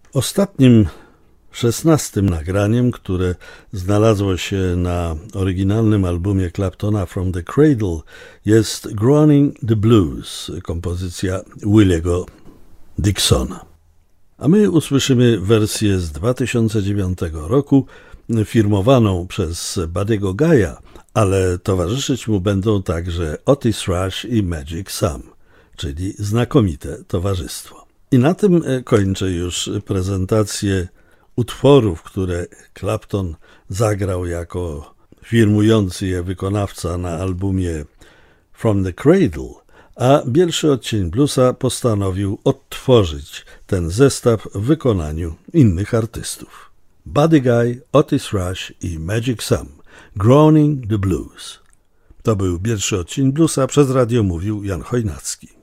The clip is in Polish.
Ostatnim 16. nagraniem, które znalazło się na oryginalnym albumie Claptona From the Cradle, jest Groaning the Blues, kompozycja Williego Dixona. A my usłyszymy wersję z 2009 roku, firmowaną przez Buddy'ego Guy'a, ale towarzyszyć mu będą także Otis Rush i Magic Sam, czyli znakomite towarzystwo. I na tym kończę już prezentację utworów, które Clapton zagrał jako firmujący je wykonawca na albumie From the Cradle, a Bielszy Odcień Bluesa postanowił odtworzyć ten zestaw w wykonaniu innych artystów. Buddy Guy, Otis Rush i Magic Sam, Groaning the Blues. To był Bielszy Odcień Bluesa, przez radio mówił Jan Chojnacki.